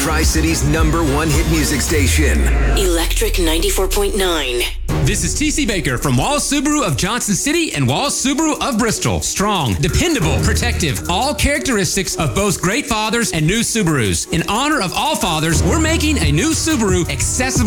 Tri-City's #1 hit music station. Electric 94.9. This is TC Baker from Walls Subaru of Johnson City and Walls Subaru of Bristol. Strong, dependable, protective, all characteristics of both great fathers and new Subarus. In honor of all fathers, we're making a new Subaru accessible